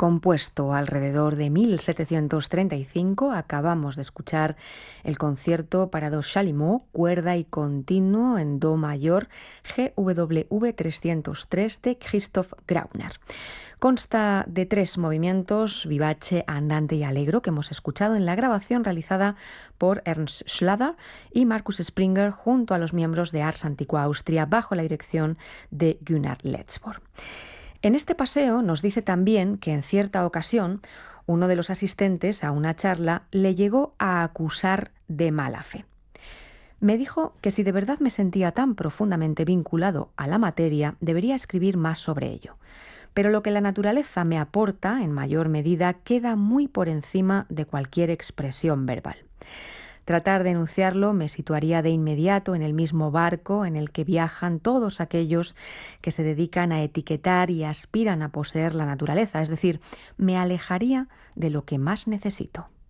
Compuesto alrededor de 1735, acabamos de escuchar el concierto para dos chalumeau, cuerda y continuo en do mayor GWV 303 de Christoph Graupner. Consta de 3 movimientos, vivace, andante y allegro, que hemos escuchado en la grabación realizada por Ernst Schlader y Markus Springer junto a los miembros de Ars Antiqua Austria bajo la dirección de Gunnar Letzborg. En este paseo nos dice también que en cierta ocasión uno de los asistentes a una charla le llegó a acusar de mala fe. Me dijo que si de verdad me sentía tan profundamente vinculado a la materia, debería escribir más sobre ello. Pero lo que la naturaleza me aporta, en mayor medida, queda muy por encima de cualquier expresión verbal. Tratar de enunciarlo me situaría de inmediato en el mismo barco en el que viajan todos aquellos que se dedican a etiquetar y aspiran a poseer la naturaleza, es decir, me alejaría de lo que más necesito.